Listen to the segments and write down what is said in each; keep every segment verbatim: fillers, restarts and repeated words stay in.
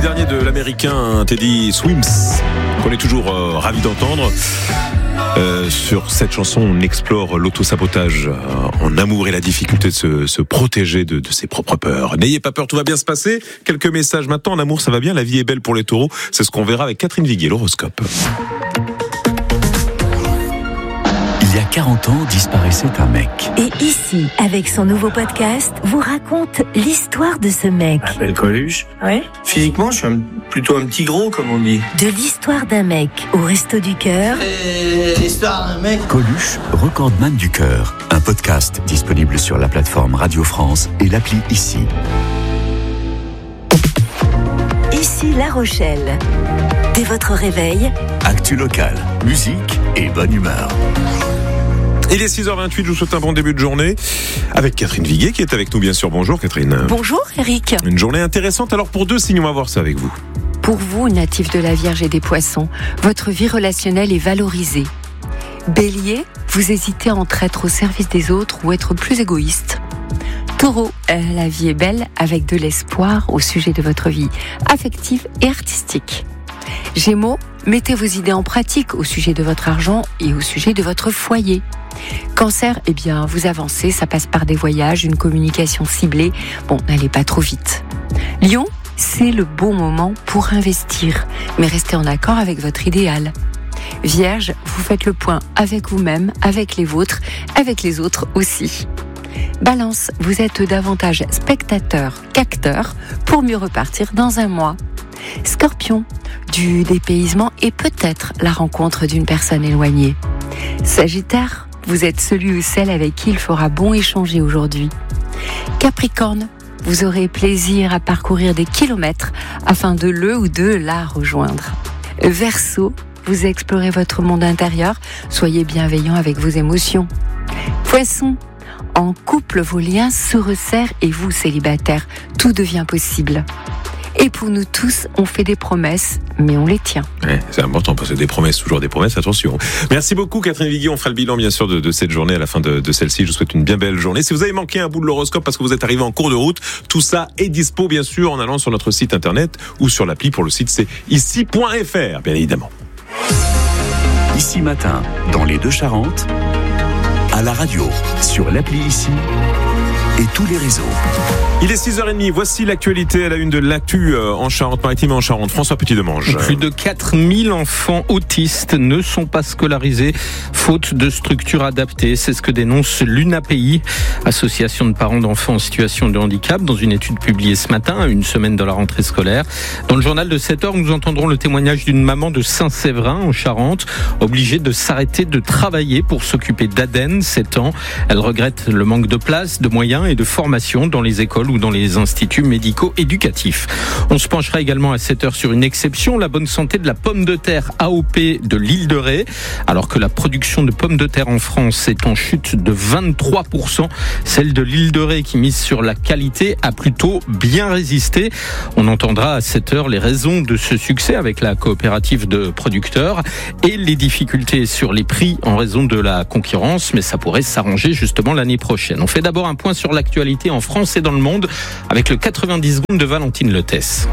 dernier de l'américain Teddy Swims, qu'on est toujours euh, ravis d'entendre. Euh, sur cette chanson, on explore l'autosabotage euh, en amour et la difficulté de se, se protéger de, de ses propres peurs. N'ayez pas peur, tout va bien se passer. Quelques messages maintenant. En amour, ça va bien, la vie est belle pour les taureaux. C'est ce qu'on verra avec Catherine Viguier, l'horoscope. Il y a quarante ans, disparaissait un mec. Et ici, avec son nouveau podcast, vous raconte l'histoire de ce mec. Je m'appelle Coluche. Ouais. Physiquement, je suis un, plutôt un petit gros, comme on dit. De l'histoire d'un mec au Resto du Cœur. Et l'histoire d'un mec. Coluche, recordman du cœur. Un podcast disponible sur la plateforme Radio France et l'appli Ici. Ici La Rochelle. Dès votre réveil, Actu locale, musique et bonne humeur. Il est six heures vingt-huit, je vous souhaite un bon début de journée avec Catherine Viguier qui est avec nous bien sûr. Bonjour Catherine. Bonjour Eric. Une journée intéressante, alors pour deux signes, on va voir ça avec vous. Pour vous, natif de la Vierge et des Poissons, votre vie relationnelle est valorisée. Bélier, vous hésitez entre être au service des autres ou être plus égoïste. Taureau, euh, la vie est belle avec de l'espoir au sujet de votre vie affective et artistique. Gémeaux, mettez vos idées en pratique au sujet de votre argent et au sujet de votre foyer. Cancer, eh bien, vous avancez, ça passe par des voyages, une communication ciblée. Bon, n'allez pas trop vite. Lion, c'est le bon moment pour investir, mais restez en accord avec votre idéal. Vierge, vous faites le point avec vous-même, avec les vôtres, avec les autres aussi. Balance, vous êtes davantage spectateur qu'acteur pour mieux repartir dans un mois. Scorpion, du dépaysement et peut-être la rencontre d'une personne éloignée. Sagittaire, vous êtes celui ou celle avec qui il fera bon échanger aujourd'hui. Capricorne, vous aurez plaisir à parcourir des kilomètres afin de le ou de la rejoindre. Verseau, vous explorez votre monde intérieur, soyez bienveillant avec vos émotions. Poisson, en couple, vos liens se resserrent et vous, célibataire, tout devient possible. Et pour nous tous, on fait des promesses, mais on les tient. Ouais, c'est important parce que des promesses, toujours des promesses, attention. Merci beaucoup Catherine Viguier, on fera le bilan bien sûr de, de cette journée à la fin de, de celle-ci. Je vous souhaite une bien belle journée. Si vous avez manqué un bout de l'horoscope parce que vous êtes arrivé en cours de route, tout ça est dispo bien sûr en allant sur notre site internet ou sur l'appli. Pour le site, c'est ici point f r, bien évidemment. Ici matin, dans les Deux-Charentes, à la radio, sur l'appli Ici et tous les réseaux. Il est six heures trente, voici l'actualité à la une de l'actu en Charente-Maritime et en Charente. François Petit-Demange. Plus de quatre mille enfants autistes ne sont pas scolarisés faute de structures adaptées. C'est ce que dénonce l'U N A P I, association de parents d'enfants en situation de handicap, dans une étude publiée ce matin, à une semaine de la rentrée scolaire. Dans le journal de sept heures, nous entendrons le témoignage d'une maman de Saint-Séverin en Charente, obligée de s'arrêter de travailler pour s'occuper d'Aden, sept ans. Elle regrette le manque de place, de moyens et de formation dans les écoles ou dans les instituts médico-éducatifs. On se penchera également à sept heures sur une exception, la bonne santé de la pomme de terre A O P de l'île de Ré. Alors que la production de pommes de terre en France est en chute de vingt-trois pour cent, celle de l'île de Ré, qui mise sur la qualité, a plutôt bien résisté. On entendra à sept heures les raisons de ce succès avec la coopérative de producteurs et les difficultés sur les prix en raison de la concurrence, mais ça pourrait s'arranger justement l'année prochaine. On fait d'abord un point sur l'actualité en France et dans le monde avec le quatre-vingt-dix secondes de Valentine Letès.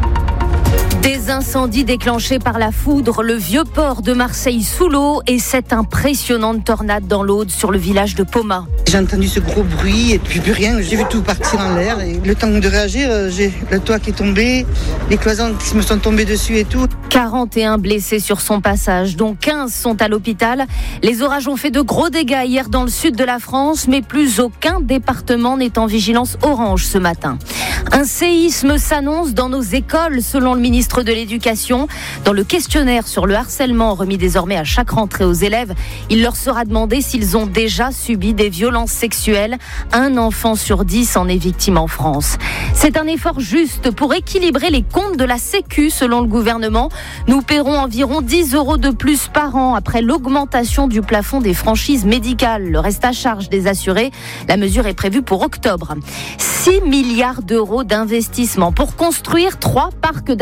Des incendies déclenchés par la foudre, le vieux port de Marseille sous l'eau et cette impressionnante tornade dans l'Aude sur le village de Poma. J'ai entendu ce gros bruit et puis plus rien. J'ai vu tout partir en l'air. Et le temps de réagir, j'ai le toit qui est tombé, les cloisons qui me sont tombées dessus et tout. quarante et un blessés sur son passage, dont quinze sont à l'hôpital. Les orages ont fait de gros dégâts hier dans le sud de la France, mais plus aucun département n'est en vigilance orange ce matin. Un séisme s'annonce dans nos écoles, selon le ministre de l'Éducation. Dans le questionnaire sur le harcèlement remis désormais à chaque rentrée aux élèves, il leur sera demandé s'ils ont déjà subi des violences sexuelles. Un enfant sur dix en est victime en France. C'est un effort juste pour équilibrer les comptes de la Sécu, selon le gouvernement. Nous paierons environ dix euros de plus par an après l'augmentation du plafond des franchises médicales. Le reste à charge des assurés, la mesure est prévue pour octobre. six milliards d'euros d'investissement pour construire trois parcs d'attractions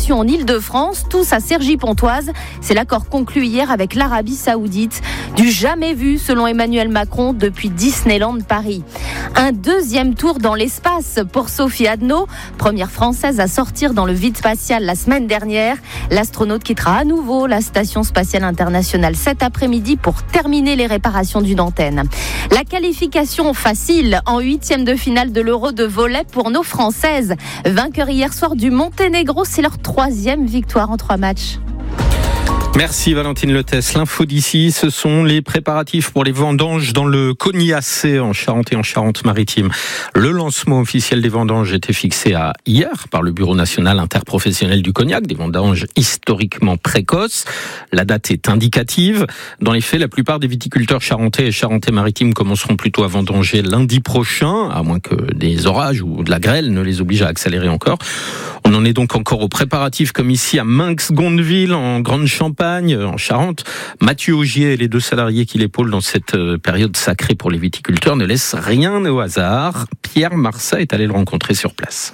exportation en Île-de-France, tous à Cergy-Pontoise. C'est l'accord conclu hier avec l'Arabie Saoudite. Du jamais vu, selon Emmanuel Macron, depuis Disneyland Paris. Un deuxième tour dans l'espace pour Sophie Adno, première française à sortir dans le vide spatial la semaine dernière. L'astronaute quittera à nouveau la Station spatiale internationale cet après-midi pour terminer les réparations d'une antenne. La qualification facile en huitième de finale de l'Euro de volley pour nos Françaises. Vainqueur hier soir du Monténégro, c'est leur troisième victoire en trois matchs. Merci Valentine Lettès. L'info d'ici, ce sont les préparatifs pour les vendanges dans le Cognassais en Charente et en Charente-Maritime. Le lancement officiel des vendanges était fixé à hier par le Bureau national interprofessionnel du cognac, des vendanges historiquement précoces. La date est indicative. Dans les faits, la plupart des viticulteurs charentais et charentais-maritimes commenceront plutôt à vendanger lundi prochain, à moins que des orages ou de la grêle ne les oblige à accélérer encore. On en est donc encore aux préparatifs, comme ici à Minx-Gondeville, en Grande-Champagne, en Charente. Mathieu Augier et les deux salariés qui l'épaulent dans cette période sacrée pour les viticulteurs ne laissent rien au hasard. Pierre Marsat est allé le rencontrer sur place.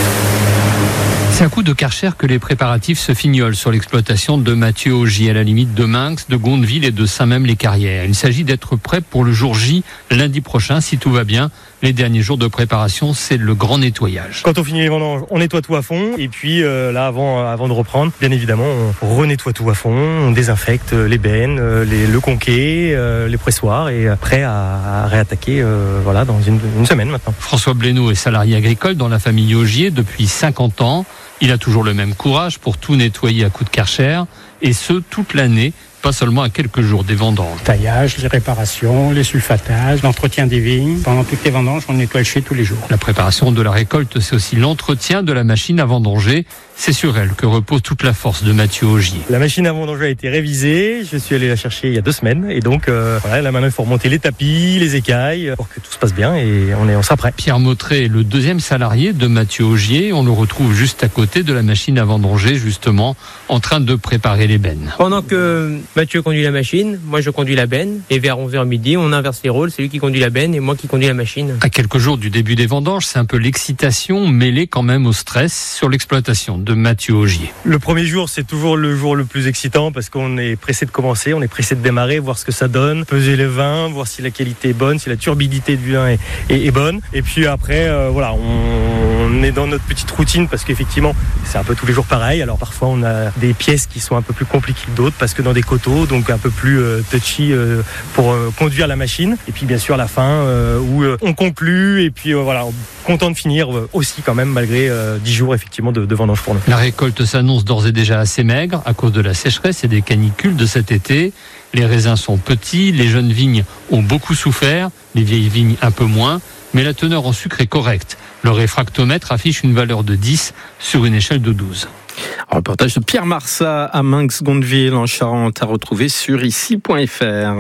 C'est un coup de Karcher que les préparatifs se fignolent sur l'exploitation de Mathieu Augier, à la limite de Minx, de Gondeville et de Saint-Même-les-Carrières. Il s'agit d'être prêt pour le jour J, lundi prochain, si tout va bien. Les derniers jours de préparation, c'est le grand nettoyage. Quand on finit les vendanges, on nettoie tout à fond. Et puis euh, là, avant, avant de reprendre, bien évidemment, on renettoie tout à fond. On désinfecte les bennes, les, le conquet, euh, les pressoirs et prêt à, à réattaquer euh, voilà, dans une, une semaine maintenant. François Blénaud est salarié agricole dans la famille Augier depuis cinquante ans. Il a toujours le même courage pour tout nettoyer à coups de Karcher, et ce, toute l'année, pas seulement à quelques jours des vendanges. Taillage, les réparations, les sulfatages, l'entretien des vignes. Pendant toutes les vendanges, on nettoie le chai tous les jours. La préparation de la récolte, c'est aussi l'entretien de la machine à vendanger. C'est sur elle que repose toute la force de Mathieu Augier. La machine à vendanger a été révisée. Je suis allé la chercher il y a deux semaines. Et donc, euh, voilà, là maintenant, il faut remonter les tapis, les écailles, pour que tout se passe bien et on, est, on sera prêt. Pierre Mautré est le deuxième salarié de Mathieu Augier. On le retrouve juste à côté de la machine à vendanger, justement, en train de préparer les bennes. Pendant que Mathieu conduit la machine, moi je conduis la benne. Et vers onze heures midi, on inverse les rôles. C'est lui qui conduit la benne et moi qui conduis la machine. À quelques jours du début des vendanges, c'est un peu l'excitation mêlée quand même au stress sur l'exploitation de Mathieu Augier. Le premier jour, c'est toujours le jour le plus excitant parce qu'on est pressé de commencer, on est pressé de démarrer, voir ce que ça donne, peser les vins, voir si la qualité est bonne, si la turbidité du vin est, est, est bonne. Et puis après, euh, voilà, on, on est dans notre petite routine parce qu'effectivement, c'est un peu tous les jours pareil. Alors parfois, on a des pièces qui sont un peu plus compliquées que d'autres parce que dans des coteaux, donc un peu plus euh, touchy euh, pour euh, conduire la machine. Et puis bien sûr, la fin euh, où euh, on conclut et puis euh, voilà, content de finir euh, aussi quand même malgré euh, dix jours effectivement de, de vendange pour nous. La récolte s'annonce d'ores et déjà assez maigre à cause de la sécheresse et des canicules de cet été. Les raisins sont petits, les jeunes vignes ont beaucoup souffert, les vieilles vignes un peu moins, mais la teneur en sucre est correcte. Le réfractomètre affiche une valeur de dix sur une échelle de douze. Un reportage de Pierre Marsat à Minx-Gondeville en Charente à retrouver sur ici point f r.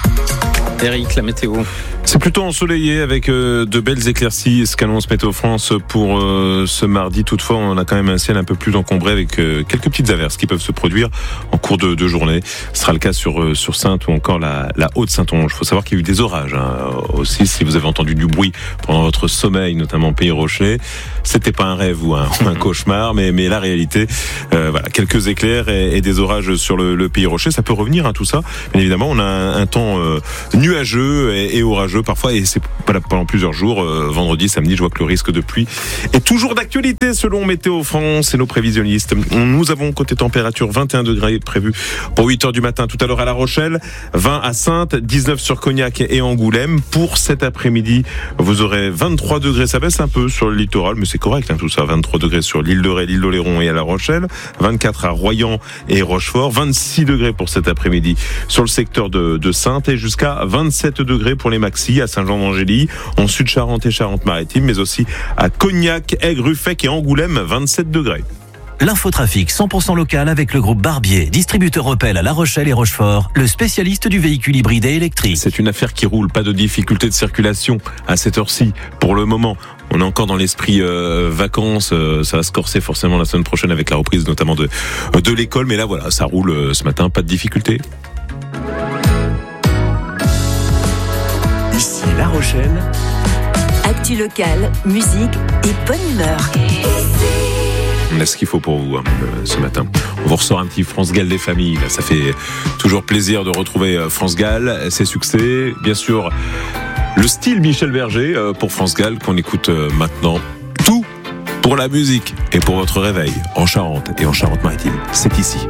Eric, la météo. C'est plutôt ensoleillé avec euh, de belles éclaircies, ce qu'annonce Météo France pour euh, ce mardi. Toutefois, on a quand même un ciel un peu plus encombré avec euh, quelques petites averses qui peuvent se produire en cours de, de journée. Ce sera le cas sur, euh, sur Saintes ou encore la, la Haute-Saintonge. Il faut savoir qu'il y a eu des orages hein, aussi. Si vous avez entendu du bruit pendant votre sommeil, notamment Pays Rochelet, c'était pas un rêve ou un, un cauchemar, mais, mais la réalité, euh, voilà, quelques éclairs et, et des orages sur le, le Pays Rochelet. Ça peut revenir, hein, tout ça. Bien évidemment, on a un, un temps euh, nuageux et, et orageux parfois, et c'est pendant plusieurs jours, euh, vendredi, samedi, je vois que le risque de pluie est toujours d'actualité selon Météo France et nos prévisionnistes. Nous avons côté température vingt et un degrés prévus pour huit heures du matin tout à l'heure à La Rochelle, vingt à Saintes, dix-neuf sur Cognac et Angoulême. Pour cet après-midi, vous aurez vingt-trois degrés, ça baisse un peu sur le littoral, mais c'est correct hein, tout ça, vingt-trois degrés sur l'île de Ré, l'île d'Oléron et à La Rochelle, vingt-quatre à Royan et Rochefort, vingt-six degrés pour cet après-midi sur le secteur de, de Saintes et jusqu'à vingt-sept degrés pour les maxi à Saint-Jean-d'Angély, en Sud-Charente et Charente-Maritime, mais aussi à Cognac, Aigues, Ruffec et Angoulême, vingt-sept degrés. L'infotrafic cent pour cent local avec le groupe Barbier, distributeur Opel à La Rochelle et Rochefort, le spécialiste du véhicule hybride et électrique. C'est une affaire qui roule, pas de difficulté de circulation à cette heure-ci pour le moment. On est encore dans l'esprit euh, vacances, euh, ça va se corser forcément la semaine prochaine avec la reprise notamment de, de l'école, mais là voilà, ça roule euh, ce matin, pas de difficulté. Ici La Rochelle. Actu locale, musique et bonne humeur. On a ce qu'il faut pour vous hein, ce matin. On vous ressort un petit France Gall des familles. Là, ça fait toujours plaisir de retrouver France Gall, ses succès, bien sûr. Le style Michel Berger pour France Gall qu'on écoute maintenant. Tout pour la musique et pour votre réveil en Charente et en Charente-Maritime. C'est ici.